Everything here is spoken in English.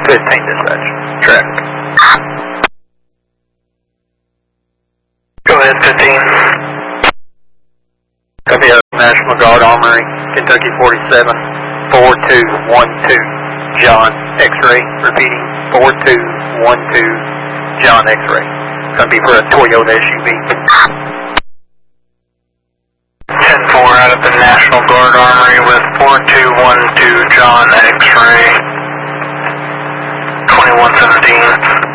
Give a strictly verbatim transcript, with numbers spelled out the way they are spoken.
fifteen dispatch. Traffic. Go ahead, fifteen. Copy out National Guard Armory, Kentucky forty-seven, four two one two, John, X-ray, repeating, four two one two, John, X-ray. It's going to be for a Toyota S U V. ten four out of the National Guard Armory with four two one two, John, X-ray, twenty-one seventeen.